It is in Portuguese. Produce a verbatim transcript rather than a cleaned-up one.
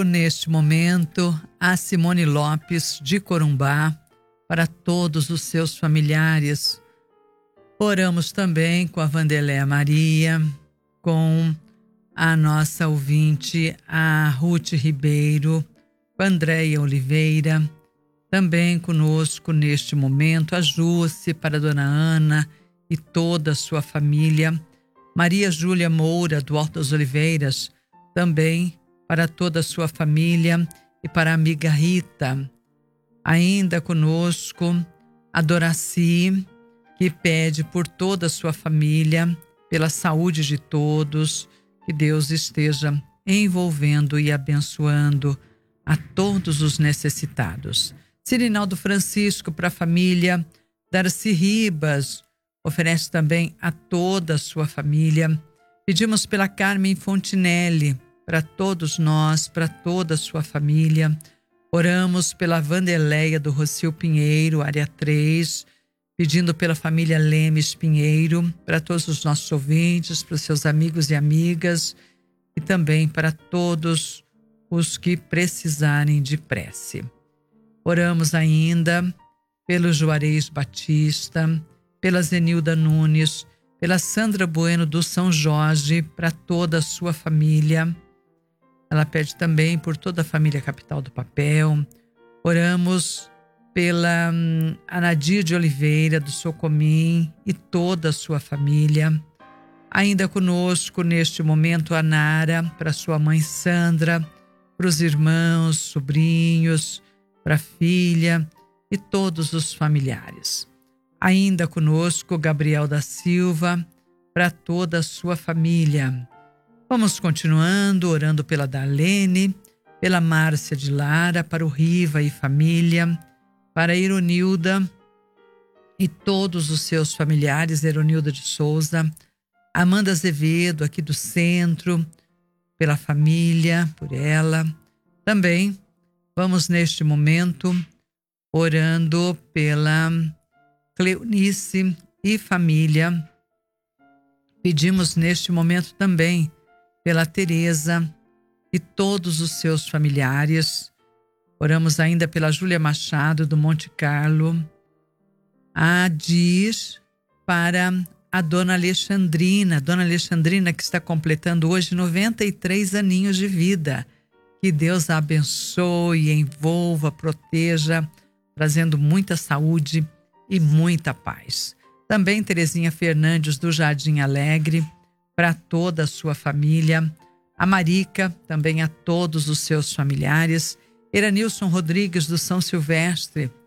Neste momento, a Simone Lopes de Corumbá, para todos os seus familiares. Oramos também com a Vandeléa Maria, com a nossa ouvinte, a Ruth Ribeiro, com a Andréia Oliveira, também conosco neste momento, a Jússi, para a Dona Ana e toda a sua família, Maria Júlia Moura, do Alto das Oliveiras, também para toda a sua família e para a amiga Rita. Ainda conosco, a Doraci, que pede por toda a sua família, pela saúde de todos, que Deus esteja envolvendo e abençoando a todos os necessitados. Cirinaldo Francisco, para a família, Darcy Ribas, oferece também a toda a sua família. Pedimos pela Carmen Fontinelli, para todos nós, para toda a sua família. Oramos pela Vandeleia do Rocio Pinheiro, área três, pedindo pela família Lemes Pinheiro, para todos os nossos ouvintes, para os seus amigos e amigas, e também para todos os que precisarem de prece. Oramos ainda pelo Juarez Batista, pela Zenilda Nunes, pela Sandra Bueno do São Jorge, para toda a sua família. Ela pede também por toda a família Capital do Papel. Oramos pela hum, Anadir de Oliveira, do Socomim, e toda a sua família. Ainda conosco, neste momento, a Nara, para sua mãe Sandra, para os irmãos, sobrinhos, para a filha e todos os familiares. Ainda conosco, Gabriel da Silva, para toda a sua família. Vamos continuando, orando pela Darlene, pela Márcia de Lara, para o Riva e família, para a Ironilda e todos os seus familiares, Ironilda de Souza, Amanda Azevedo, aqui do centro, pela família, por ela. Também vamos neste momento orando pela Cleonice e família. Pedimos neste momento também pela Tereza e todos os seus familiares. Oramos ainda pela Júlia Machado, do Monte Carlo. A Dir, para a Dona Alexandrina, Dona Alexandrina que está completando hoje noventa e três aninhos de vida. Que Deus a abençoe, envolva, proteja, trazendo muita saúde e muita paz. Também Terezinha Fernandes, do Jardim Alegre, para toda a sua família. A Marica, também a todos os seus familiares. Eranilson Rodrigues, do São Silvestre,